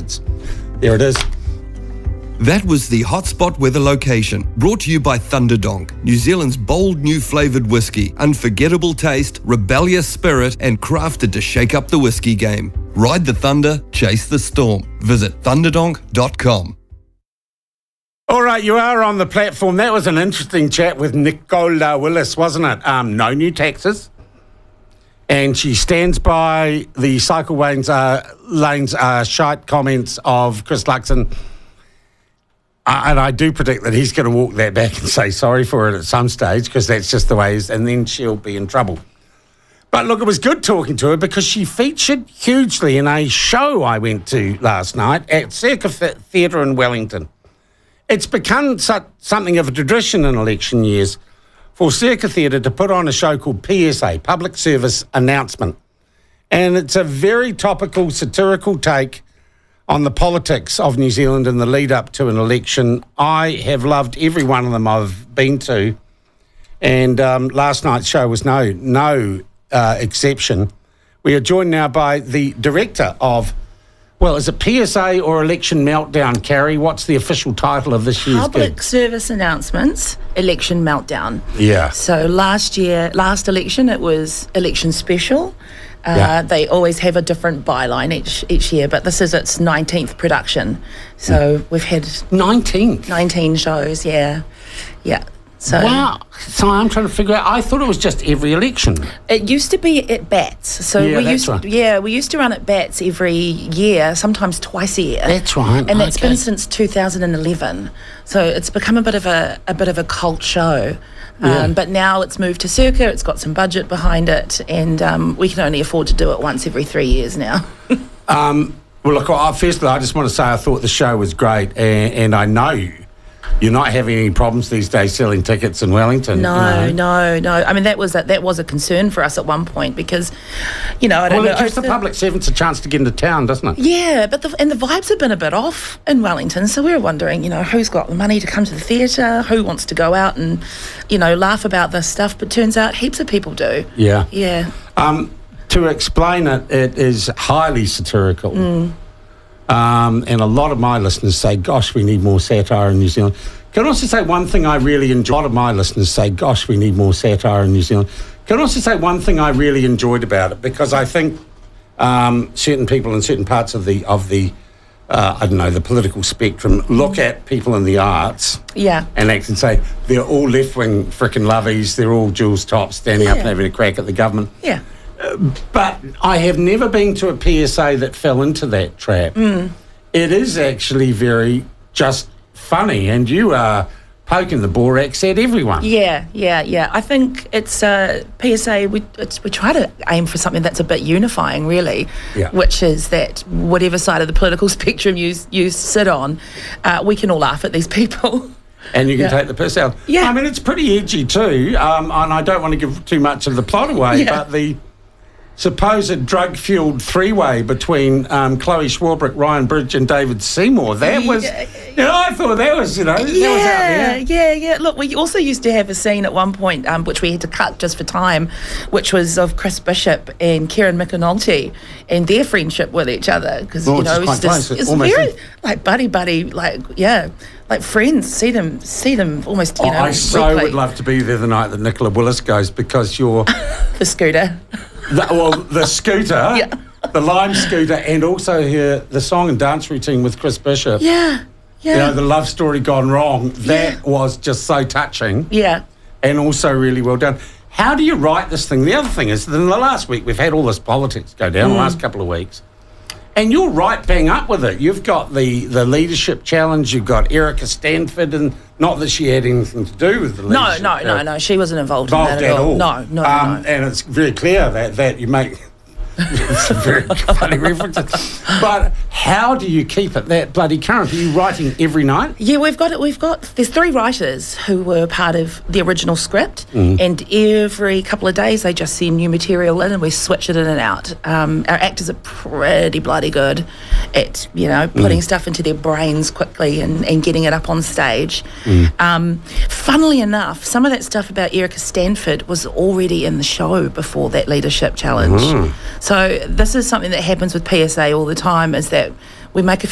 tickets. There it is. That was the Hotspot weather location, brought to you by Thunderdonk, New Zealand's bold new flavoured whiskey, unforgettable taste, rebellious spirit, and crafted to shake up the whiskey game. Ride the thunder, chase the storm. Visit thunderdonk.com. All right, you are on the platform. That was an interesting chat with Nicola Willis, wasn't it? No new taxes. And she stands by the cycle lanes shite comments of Chris Luxon. And I do predict that he's going to walk that back and say sorry for it at some stage, because that's just the way it is, and then she'll be in trouble. But look, it was good talking to her because she featured hugely in a show I went to last night at Circa Theatre in Wellington. It's become something of a tradition in election years for Circa Theatre to put on a show called PSA, Public Service Announcement. And it's a very topical, satirical take on the politics of New Zealand in the lead up to an election. I have loved every one of them I've been to, and last night's show was no exception. We are joined now by the director of, well, is it PSA or Election Meltdown, Carrie? What's the official title of this year's Public gig? Service Announcements, Election Meltdown. Yeah. So last election, it was Election Special. Yeah. They always have a different byline each year, but this is its 19th production. So we've had 19 shows, yeah. So wow. So I'm trying to figure out, I thought it was just every election. It used to be at Bats. So Yeah, we that's used right. we used to run at Bats every year, sometimes twice a year. That's right. And that's okay. been since 2011. So it's become a bit of a cult show. Yeah. But now it's moved to Circa, it's got some budget behind it, and we can only afford to do it once every 3 years now. Well, look, firstly, I just want to say I thought the show was great, and I know you're not having any problems these days selling tickets in Wellington. No. I mean, that was a concern for us at one point because, I don't know. It gives the public servants a chance to get into town, doesn't it? Yeah, but the vibes have been a bit off in Wellington, so we were wondering, who's got the money to come to the theatre, who wants to go out and, laugh about this stuff, but turns out heaps of people do. Yeah. Yeah. To explain it, it is highly satirical. And a lot of my listeners say, gosh, we need more satire in New Zealand. Can I also say one thing I really enjoyed? A lot of my listeners say, gosh, we need more satire in New Zealand. Can I also say one thing I really enjoyed about it? Because I think certain people in certain parts of the the political spectrum look at people in the arts and actually say, they're all left-wing frickin' lovies, they're all Jules Tops standing up and having a crack at the government. Yeah. But I have never been to a PSA that fell into that trap. It is actually very just funny, and you are poking the borax at everyone. Yeah. I think it's PSA. We try to aim for something that's a bit unifying, really, which is that whatever side of the political spectrum you sit on, we can all laugh at these people. And you can take the piss out. Yeah. I mean, it's pretty edgy too, and I don't want to give too much of the plot away, but the supposed drug-fueled three-way between Chloe Swarbrick, Ryan Bridge and David Seymour. That was, I thought that was, that was out there. Yeah. Look, we also used to have a scene at one point, which we had to cut just for time, which was of Chris Bishop and Kieran McAnulty and their friendship with each other. Because, it's very, like, buddy, like friends. See them almost, I so weekly. would love to be there the night that Nicola Willis goes, because you're... The scooter. The scooter, the Lime scooter, and also the song and dance routine with Chris Bishop. Yeah. The love story gone wrong. That was just so touching. Yeah. And also really well done. How do you write this thing? The other thing is that in the last week, we've had all this politics go down, the last couple of weeks. And you're right bang up with it. You've got the leadership challenge. You've got Erica Stanford, and not that she had anything to do with the leadership. No. She wasn't involved in that at all. No. And it's very clear that you make... It's a very funny reference. But how do you keep it that bloody current? Are you writing every night? Yeah, there's 3 writers who were part of the original script, and every couple of days they just send new material in and we switch it in and out. Our actors are pretty bloody good at, putting stuff into their brains quickly and getting it up on stage. Funnily enough, some of that stuff about Erica Stanford was already in the show before that leadership challenge. So this is something that happens with PSA all the time, is that we make a